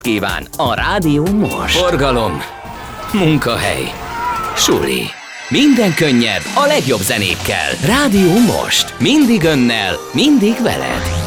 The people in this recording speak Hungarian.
Kíván a Rádió Most. Forgalom, munkahely, suli. Minden könnyed a legjobb zenékkel. Rádió Most. Mindig önnel, mindig veled.